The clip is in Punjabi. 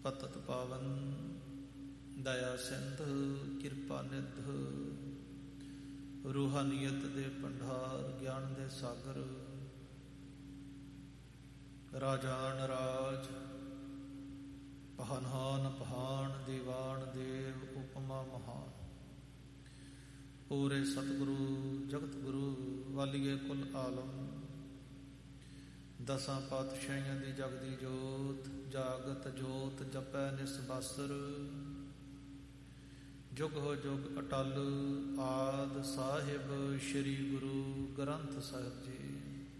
ਪਤਿਤ ਪਾਵਨ ਦਇਆ ਸਿੰਧ ਕਿਰਪਾ ਨਿਧ, ਰੂਹਾਨੀਅਤ ਦੇ ਭੰਡਾਰ ਗਿਆਨ ਦੇ ਸਾਗਰ, ਰਾਜਾਨ ਰਾਜ ਪਹਾਨ ਪਹਾਨ ਦੀਵਾਨ ਦੇਵ ਉਪਮਾ ਮਹਾਨ, ਪੂਰੇ ਸਤਿਗੁਰੂ ਜਗਤ ਗੁਰੂ ਵਾਲੀਏ ਕੁਲ ਆਲਮ, ਦਸਾਂ ਪਾਤਸ਼ਾਹੀਆਂ ਦੀ ਜਗਦੀ ਜੋਤ ਜਾਗਤ ਜੋਤ ਜਪੈ ਨਿਸਬਾਸਰ, ਜੁਗ ਹੋ ਜੁਗ ਅਟਲ ਆਦ ਸਾਹਿਬ ਸ੍ਰੀ ਗੁਰੂ ਗ੍ਰੰਥ ਸਾਹਿਬ ਜੀ।